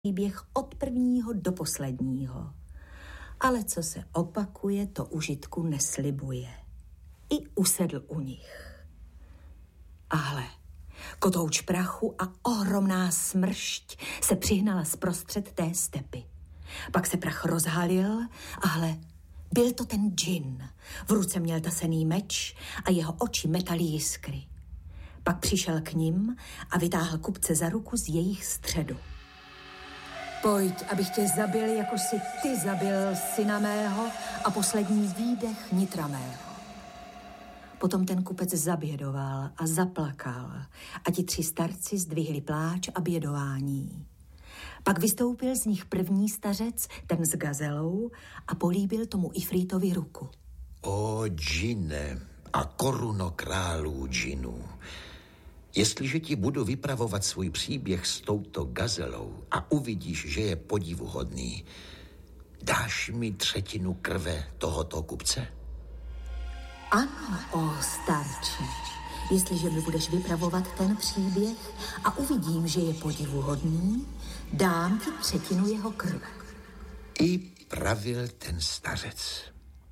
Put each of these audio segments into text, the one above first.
příběh od prvního do posledního. Ale co se opakuje, to užitku neslibuje. I usedl u nich. Ale kotouč prachu a ohromná smršť se přihnala zprostřed té stepy. Pak se prach rozhalil a hle, byl to ten džin. V ruce měl tasený meč a jeho oči metaly jiskry. Pak přišel k nim a vytáhl kupce za ruku z jejich středu. Pojď, abych tě zabil, jako si ty zabil syna mého a poslední výdech nitra mého. Potom ten kupec zabědoval a zaplakal a ti 3 starci zdvihli pláč a bědování. Pak vystoupil z nich první stařec, ten s gazelou, a políbil tomu Ifrítovi ruku. O džine a koruno králů džinů, jestliže ti budu vypravovat svůj příběh s touto gazelou a uvidíš, že je podivuhodný, dáš mi 1/3 krve tohoto kupce? Ano, o starče, jestliže mi budeš vypravovat ten příběh a uvidím, že je podivuhodný, dám ti 1/3 jeho krve. I pravil ten stařec.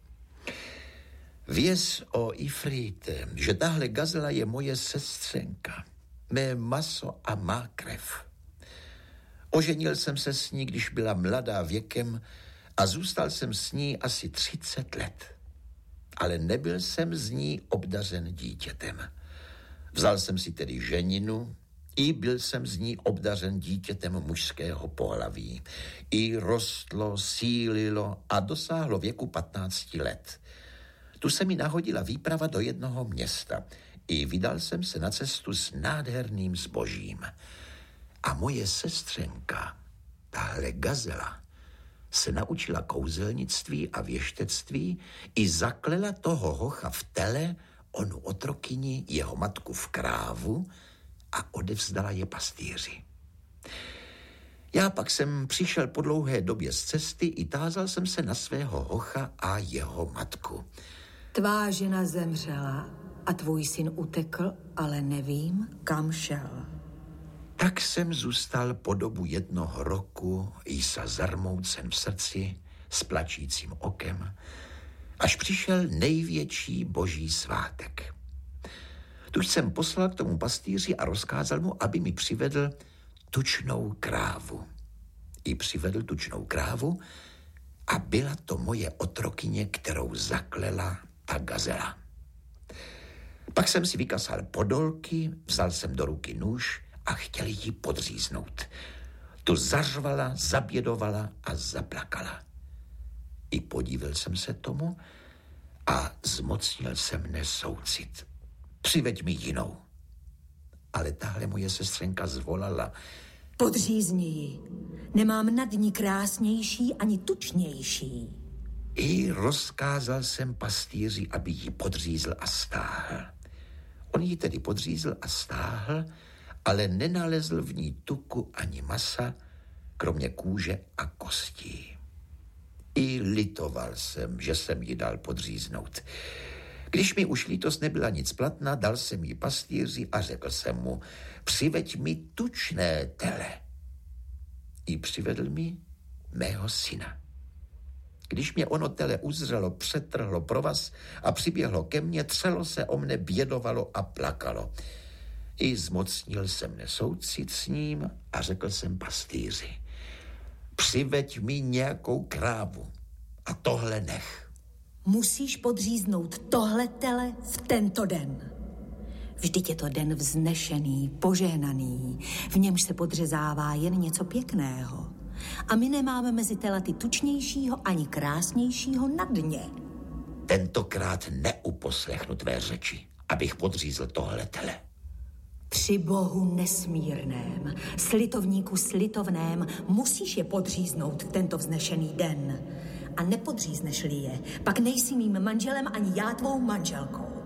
Věz o Ifríte, že tahle gazela je moje sestřenka, mé maso a má krev. Oženil jsem se s ní, když byla mladá věkem a zůstal jsem s ní asi 30 let. Ale nebyl jsem z ní obdařen dítětem. Vzal jsem si tedy ženinu, i byl jsem z ní obdařen dítětem mužského pohlaví. I rostlo, sílilo a dosáhlo věku 15 let. Tu se mi nahodila výprava do jednoho města. I vydal jsem se na cestu s nádherným zbožím. A moje sestřenka, tahle gazela, se naučila kouzelnictví a věštectví i zaklela toho hocha v tele, onu otrokyni, jeho matku v krávu a odevzdala je pastýři. Já pak jsem přišel po dlouhé době z cesty i tázal jsem se na svého hocha a jeho matku. Tvá žena zemřela a tvůj syn utekl, ale nevím, kam šel. Tak jsem zůstal po dobu 1 roku jisa zarmoucen v srdci, s plačícím okem, až přišel největší boží svátek. Tuž jsem poslal k tomu pastýři a rozkázal mu, aby mi přivedl tučnou krávu. I přivedl tučnou krávu a byla to moje otrokyně, kterou zaklela ta gazela. Pak jsem si vykasal podolky, vzal jsem do ruky nůž a chtěl ji podříznout. Tu zařvala, zabědovala a zaplakala. I podíval jsem se tomu a zmocnil se mne soucit. Přiveď mi jinou. Ale tahle moje sestřenka zvolala. Podřízni ji. Nemám nad ní krásnější ani tučnější. I rozkázal jsem pastýři, aby ji podřízl a stáhl. On ji tedy podřízl a stáhl, ale nenalezl v ní tuku ani masa, kromě kůže a kostí. I litoval jsem, že jsem ji dal podříznout. Když mi už lítost nebyla nic platná, dal jsem ji pastýři a řekl jsem mu, přiveď mi tučné tele. I přivedl mi mého syna. Když mě ono tele uzřelo, přetrhlo provaz a přiběhlo ke mně, třelo se o mne, bědovalo a plakalo. I zmocnil jsem mne soucit s ním a řekl jsem pastýři, přiveď mi nějakou krávu a tohle nech. Musíš podříznout tohle tele v tento den. Vždyť je to den vznešený, požehnaný, v němž se podřezává jen něco pěkného. A my nemáme mezi telaty tučnějšího ani krásnějšího na dně. Tentokrát neuposlechnu tvé řeči, abych podřízl tohle tele. Při Bohu nesmírném, slitovníku slitovném, musíš je podříznout v tento vznešený den. A nepodřízneš-li je, pak nejsi mým manželem ani já tvou manželkou.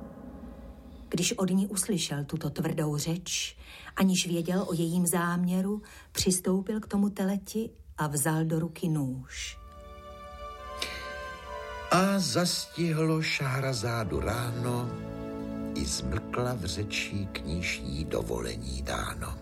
Když od ní uslyšel tuto tvrdou řeč, aniž věděl o jejím záměru, přistoupil k tomu teleti a vzal do ruky nůž. A zastihlo Šahrazádu ráno, i zmlkla v řeči, k níž jí dovolení dáno.